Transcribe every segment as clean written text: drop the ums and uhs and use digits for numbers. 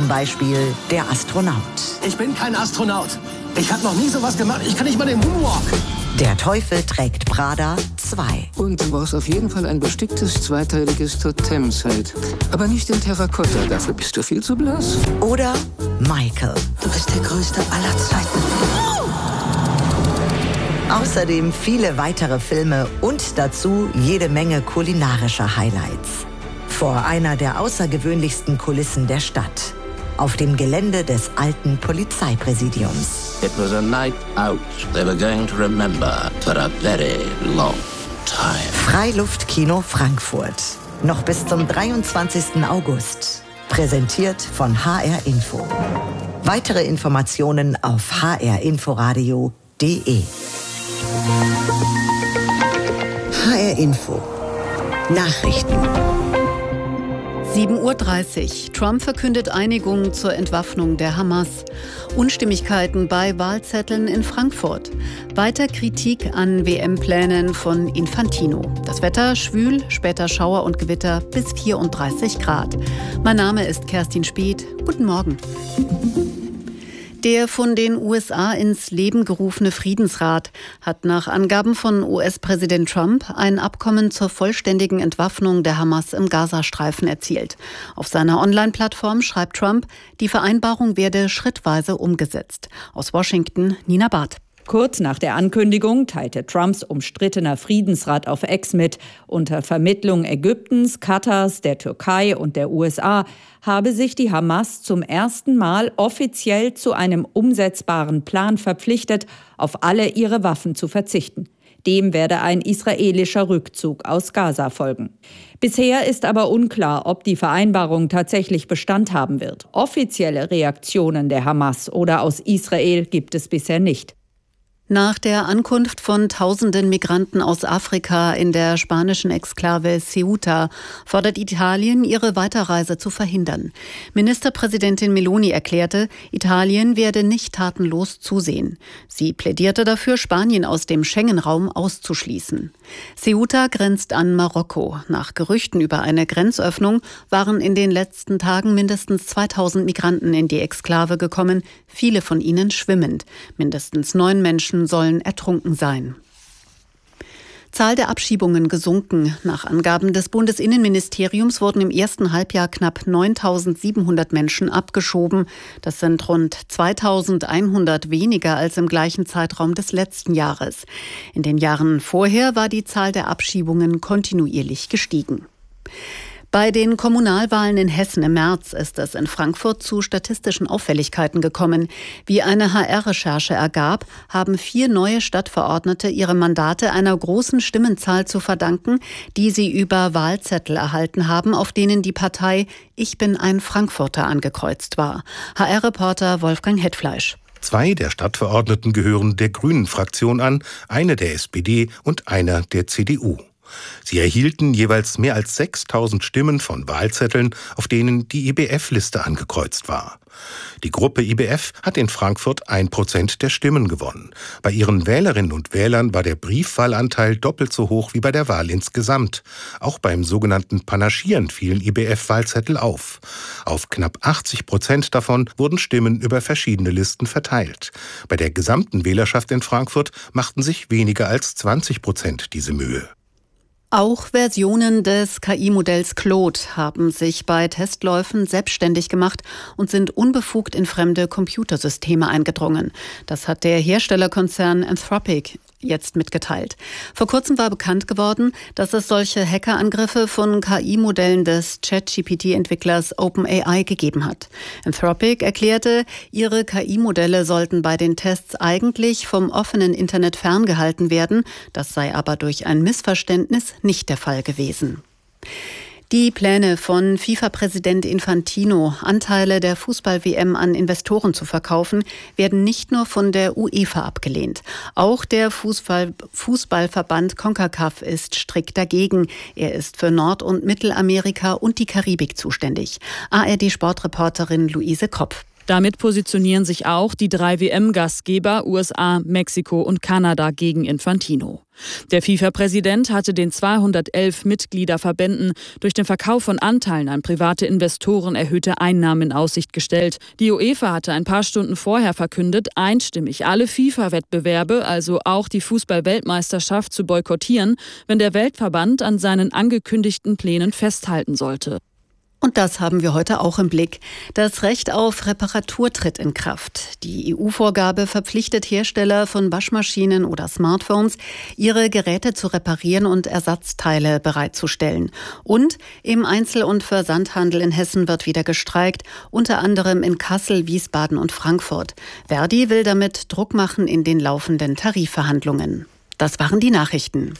Beispiel der Astronaut. Ich bin kein Astronaut. Ich habe noch nie sowas gemacht. Ich kann nicht mal den Moonwalk. Der Teufel trägt Prada 2. Und du brauchst auf jeden Fall ein besticktes, zweiteiliges Totemzelt. Aber nicht in Terrakotta, dafür bist du viel zu blass. Oder Michael. Du bist der Größte aller Zeiten. Außerdem viele weitere Filme und dazu jede Menge kulinarischer Highlights. Vor einer der außergewöhnlichsten Kulissen der Stadt. Auf dem Gelände des alten Polizeipräsidiums. It was a night out they were going to remember for a very long time. Freiluftkino Frankfurt. Noch bis zum 23. August. Präsentiert von HR Info. Weitere Informationen auf hrinforadio.de. HR Info. Nachrichten. 7:30 Uhr. Trump verkündet Einigung zur Entwaffnung der Hamas. Unstimmigkeiten bei Wahlzetteln in Frankfurt. Weiter Kritik an WM-Plänen von Infantino. Das Wetter schwül, später Schauer und Gewitter bis 34 Grad. Mein Name ist Kerstin Speth. Guten Morgen. Der von den USA ins Leben gerufene Friedensrat hat nach Angaben von US-Präsident Trump ein Abkommen zur vollständigen Entwaffnung der Hamas im Gazastreifen erzielt. Auf seiner Online-Plattform schreibt Trump, die Vereinbarung werde schrittweise umgesetzt. Aus Washington, Nina Barth. Kurz nach der Ankündigung teilte Trumps umstrittener Friedensrat auf X mit, unter Vermittlung Ägyptens, Katars, der Türkei und der USA habe sich die Hamas zum ersten Mal offiziell zu einem umsetzbaren Plan verpflichtet, auf alle ihre Waffen zu verzichten. Dem werde ein israelischer Rückzug aus Gaza folgen. Bisher ist aber unklar, ob die Vereinbarung tatsächlich Bestand haben wird. Offizielle Reaktionen der Hamas oder aus Israel gibt es bisher nicht. Nach der Ankunft von Tausenden Migranten aus Afrika in der spanischen Exklave Ceuta fordert Italien, ihre Weiterreise zu verhindern. Ministerpräsidentin Meloni erklärte, Italien werde nicht tatenlos zusehen. Sie plädierte dafür, Spanien aus dem Schengen-Raum auszuschließen. Ceuta grenzt an Marokko. Nach Gerüchten über eine Grenzöffnung waren in den letzten Tagen mindestens 2000 Migranten in die Exklave gekommen, viele von ihnen schwimmend. Mindestens 9 Menschen sollen ertrunken sein. Zahl der Abschiebungen gesunken. Nach Angaben des Bundesinnenministeriums wurden im ersten Halbjahr knapp 9.700 Menschen abgeschoben. Das sind rund 2.100 weniger als im gleichen Zeitraum des letzten Jahres. In den Jahren vorher war die Zahl der Abschiebungen kontinuierlich gestiegen. Bei den Kommunalwahlen in Hessen im März ist es in Frankfurt zu statistischen Auffälligkeiten gekommen. Wie eine HR-Recherche ergab, haben 4 neue Stadtverordnete ihre Mandate einer großen Stimmenzahl zu verdanken, die sie über Wahlzettel erhalten haben, auf denen die Partei Ich bin ein Frankfurter angekreuzt war. HR-Reporter Wolfgang Hetfleisch. 2 der Stadtverordneten gehören der Grünen-Fraktion an, eine der SPD und einer der CDU. Sie erhielten jeweils mehr als 6.000 Stimmen von Wahlzetteln, auf denen die IBF-Liste angekreuzt war. Die Gruppe IBF hat in Frankfurt 1% der Stimmen gewonnen. Bei ihren Wählerinnen und Wählern war der Briefwahlanteil doppelt so hoch wie bei der Wahl insgesamt. Auch beim sogenannten Panaschieren fielen IBF-Wahlzettel auf. Auf knapp 80% davon wurden Stimmen über verschiedene Listen verteilt. Bei der gesamten Wählerschaft in Frankfurt machten sich weniger als 20% diese Mühe. Auch Versionen des KI-Modells Claude haben sich bei Testläufen selbstständig gemacht und sind unbefugt in fremde Computersysteme eingedrungen. Das hat der Herstellerkonzern Anthropic jetzt mitgeteilt. Vor kurzem war bekannt geworden, dass es solche Hackerangriffe von KI-Modellen des ChatGPT-Entwicklers OpenAI gegeben hat. Anthropic erklärte, ihre KI-Modelle sollten bei den Tests eigentlich vom offenen Internet ferngehalten werden. Das sei aber durch ein Missverständnis nicht der Fall gewesen. Die Pläne von FIFA-Präsident Infantino, Anteile der Fußball-WM an Investoren zu verkaufen, werden nicht nur von der UEFA abgelehnt. Auch der Fußballverband CONCACAF ist strikt dagegen. Er ist für Nord- und Mittelamerika und die Karibik zuständig. ARD-Sportreporterin Luise Kopf. Damit positionieren sich auch die 3 WM-Gastgeber USA, Mexiko und Kanada gegen Infantino. Der FIFA-Präsident hatte den 211 Mitgliederverbänden durch den Verkauf von Anteilen an private Investoren erhöhte Einnahmen in Aussicht gestellt. Die UEFA hatte ein paar Stunden vorher verkündet, einstimmig alle FIFA-Wettbewerbe, also auch die Fußball-Weltmeisterschaft, zu boykottieren, wenn der Weltverband an seinen angekündigten Plänen festhalten sollte. Und das haben wir heute auch im Blick. Das Recht auf Reparatur tritt in Kraft. Die EU-Vorgabe verpflichtet Hersteller von Waschmaschinen oder Smartphones, ihre Geräte zu reparieren und Ersatzteile bereitzustellen. Und im Einzel- und Versandhandel in Hessen wird wieder gestreikt, unter anderem in Kassel, Wiesbaden und Frankfurt. Verdi will damit Druck machen in den laufenden Tarifverhandlungen. Das waren die Nachrichten.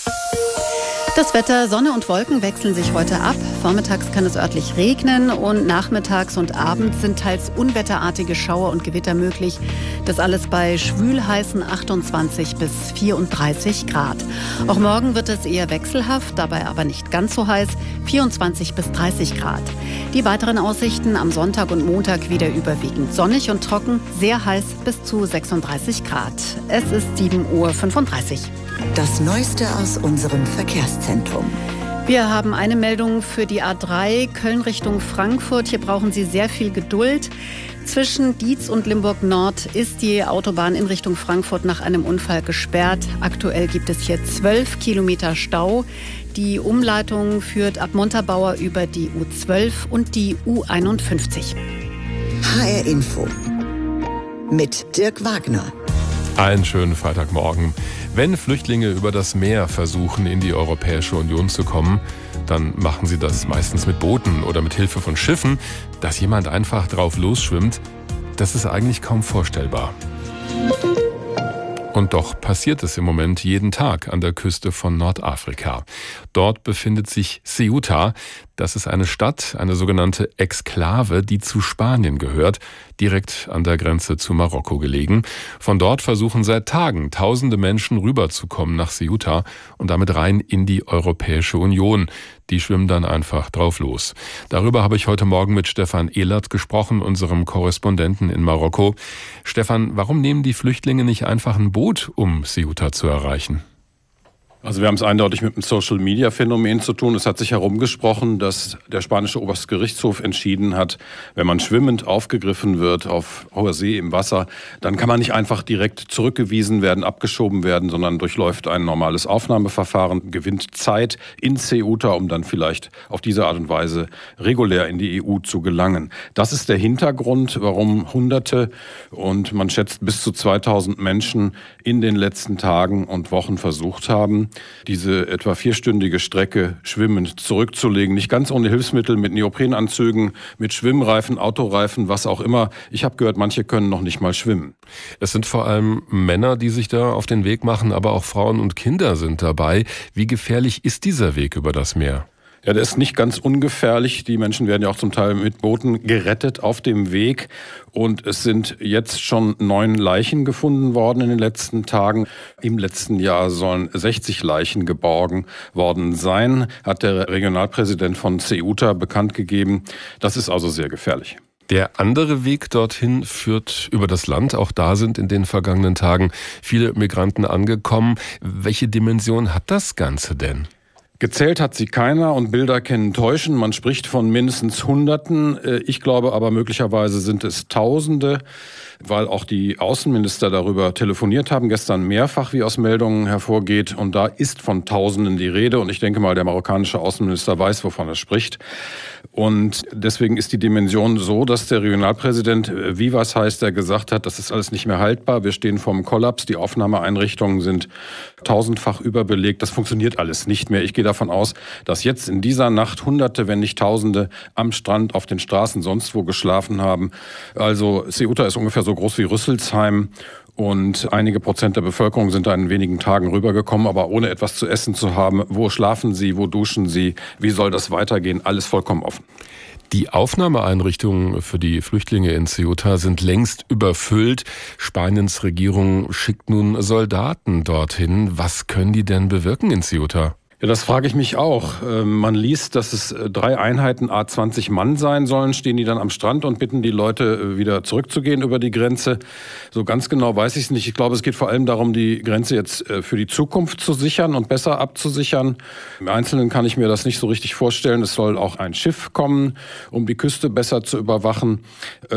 Das Wetter, Sonne und Wolken wechseln sich heute ab. Vormittags kann es örtlich regnen und nachmittags und abends sind teils unwetterartige Schauer und Gewitter möglich. Das alles bei schwülheißen 28 bis 34 Grad. Auch morgen wird es eher wechselhaft, dabei aber nicht ganz so heiß, 24 bis 30 Grad. Die weiteren Aussichten am Sonntag und Montag wieder überwiegend sonnig und trocken, sehr heiß bis zu 36 Grad. Es ist 7:35 Uhr. Das Neueste aus unserem Verkehrszentrum. Wir haben eine Meldung für die A3 Köln Richtung Frankfurt. Hier brauchen Sie sehr viel Geduld. Zwischen Dietz und Limburg Nord ist die Autobahn in Richtung Frankfurt nach einem Unfall gesperrt. Aktuell gibt es hier 12 Kilometer Stau. Die Umleitung führt ab Montabaur über die U12 und die U51. HR Info mit Dirk Wagner. Einen schönen Freitagmorgen. Wenn Flüchtlinge über das Meer versuchen, in die Europäische Union zu kommen, dann machen sie das meistens mit Booten oder mit Hilfe von Schiffen. Dass jemand einfach drauf losschwimmt, das ist eigentlich kaum vorstellbar. Und doch passiert es im Moment jeden Tag an der Küste von Nordafrika. Dort befindet sich Ceuta. Das ist eine Stadt, eine sogenannte Exklave, die zu Spanien gehört, direkt an der Grenze zu Marokko gelegen. Von dort versuchen seit Tagen tausende Menschen rüberzukommen nach Ceuta und damit rein in die Europäische Union. Die schwimmen dann einfach drauf los. Darüber habe ich heute Morgen mit Stefan Ehlert gesprochen, unserem Korrespondenten in Marokko. Stefan, warum nehmen die Flüchtlinge nicht einfach ein Boot, um Ceuta zu erreichen? Also wir haben es eindeutig mit einem Social-Media-Phänomen zu tun. Es hat sich herumgesprochen, dass der spanische Obergerichtshof entschieden hat, wenn man schwimmend aufgegriffen wird auf hoher See im Wasser, dann kann man nicht einfach direkt zurückgewiesen werden, abgeschoben werden, sondern durchläuft ein normales Aufnahmeverfahren, gewinnt Zeit in Ceuta, um dann vielleicht auf diese Art und Weise regulär in die EU zu gelangen. Das ist der Hintergrund, warum Hunderte und man schätzt bis zu 2000 Menschen in den letzten Tagen und Wochen versucht haben, diese etwa 4-stündige Strecke schwimmend zurückzulegen. Nicht ganz ohne Hilfsmittel, mit Neoprenanzügen, mit Schwimmreifen, Autoreifen, was auch immer. Ich habe gehört, manche können noch nicht mal schwimmen. Es sind vor allem Männer, die sich da auf den Weg machen, aber auch Frauen und Kinder sind dabei. Wie gefährlich ist dieser Weg über das Meer? Ja, der ist nicht ganz ungefährlich. Die Menschen werden ja auch zum Teil mit Booten gerettet auf dem Weg. Und es sind jetzt schon 9 Leichen gefunden worden in den letzten Tagen. Im letzten Jahr sollen 60 Leichen geborgen worden sein, hat der Regionalpräsident von Ceuta bekannt gegeben. Das ist also sehr gefährlich. Der andere Weg dorthin führt über das Land. Auch da sind in den vergangenen Tagen viele Migranten angekommen. Welche Dimension hat das Ganze denn? Gezählt hat sie keiner und Bilder können täuschen. Man spricht von mindestens Hunderten. Ich glaube aber möglicherweise sind es Tausende, weil auch die Außenminister darüber telefoniert haben, gestern mehrfach, wie aus Meldungen hervorgeht. Und da ist von Tausenden die Rede. Und ich denke mal, der marokkanische Außenminister weiß, wovon er spricht. Und deswegen ist die Dimension so, dass der Regionalpräsident Vivas heißt, der gesagt hat, das ist alles nicht mehr haltbar. Wir stehen vorm Kollaps. Die Aufnahmeeinrichtungen sind 1000-fach überbelegt. Das funktioniert alles nicht mehr. Ich gehe davon aus, dass jetzt in dieser Nacht Hunderte, wenn nicht Tausende am Strand, auf den Straßen, sonst wo geschlafen haben. Also Ceuta ist ungefähr so groß wie Rüsselsheim. Und einige Prozent der Bevölkerung sind da in wenigen Tagen rübergekommen, aber ohne etwas zu essen zu haben. Wo schlafen sie? Wo duschen sie? Wie soll das weitergehen? Alles vollkommen offen. Die Aufnahmeeinrichtungen für die Flüchtlinge in Ceuta sind längst überfüllt. Spaniens Regierung schickt nun Soldaten dorthin. Was können die denn bewirken in Ceuta? Ja, das frage ich mich auch. Man liest, dass es 3 Einheiten A20 Mann sein sollen, stehen die dann am Strand und bitten die Leute wieder zurückzugehen über die Grenze. So ganz genau weiß ich es nicht. Ich glaube, es geht vor allem darum, die Grenze jetzt für die Zukunft zu sichern und besser abzusichern. Im Einzelnen kann ich mir das nicht so richtig vorstellen. Es soll auch ein Schiff kommen, um die Küste besser zu überwachen.